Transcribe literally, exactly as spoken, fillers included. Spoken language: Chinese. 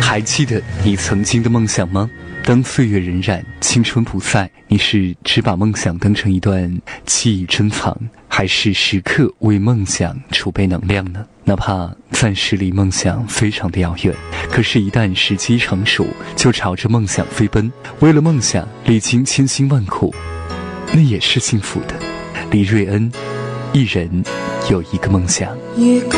还记得你曾经的梦想吗？当岁月荏苒，青春不在，你是只把梦想当成一段记忆珍藏，还是时刻为梦想储备能量呢？哪怕暂时离梦想非常的遥远，可是一旦时机成熟，就朝着梦想飞奔，为了梦想历经千辛万苦，那也是幸福的。李瑞恩，一人有一个梦想。 月光